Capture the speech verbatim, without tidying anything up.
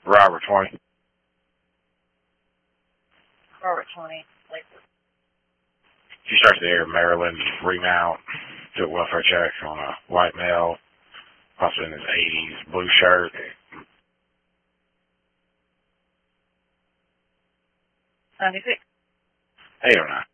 Robert twenty. Robert twenty. Lakewood. She starts there, Maryland, remount, took welfare checks on a white male, possibly in his eighties, blue shirt. ninety-six. eight oh nine.